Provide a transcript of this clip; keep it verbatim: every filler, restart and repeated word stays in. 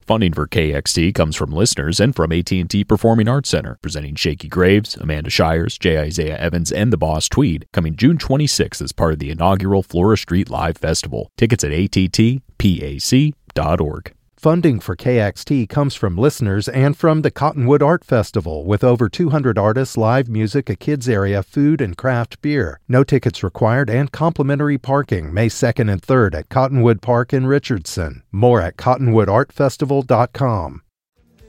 Funding for K X T comes from listeners and from A T and T Performing Arts Center, presenting Shakey Graves, Amanda Shires, J. Isaiah Evans, and the Boss Tweed, coming June twenty-sixth as part of the inaugural Flora Street Live Festival. Tickets at A T T pac dot org. Funding for K X T comes from listeners and from the Cottonwood Art Festival, with over two hundred artists, live music, a kids area, food, and craft beer. No tickets required and complimentary parking May second and third at Cottonwood Park in Richardson. More at cottonwood art festival dot com.